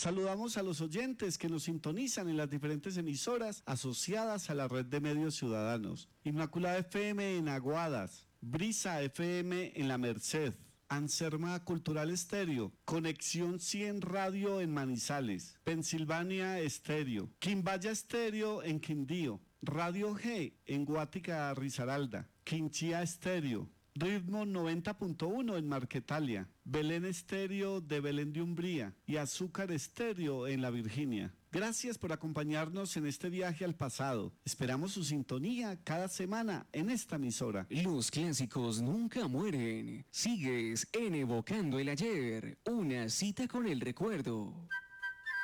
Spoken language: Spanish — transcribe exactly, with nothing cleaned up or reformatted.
Saludamos a los oyentes que nos sintonizan en las diferentes emisoras asociadas a la red de medios ciudadanos. Inmaculada F M en Aguadas, Brisa F M en La Merced, Anserma Cultural Estéreo, Conexión cien Radio en Manizales, Pensilvania Estéreo, Quimbaya Estéreo en Quindío, Radio G en Guática Risaralda, Quinchía Estéreo, Ritmo noventa punto uno en Marquetalia, Belén Estéreo de Belén de Umbría y Azúcar Estéreo en La Virginia. Gracias por acompañarnos en este viaje al pasado. Esperamos su sintonía cada semana en esta emisora. Los clásicos nunca mueren. Sigues en Evocando el Ayer, una cita con el recuerdo.